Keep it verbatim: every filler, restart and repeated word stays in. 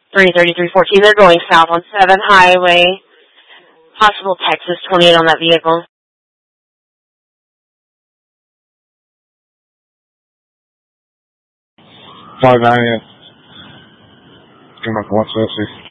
three thirty-three fourteen. They're going south on seventh Highway. Possible Texas twenty-eight on that vehicle. five ninety. Give me one sixty.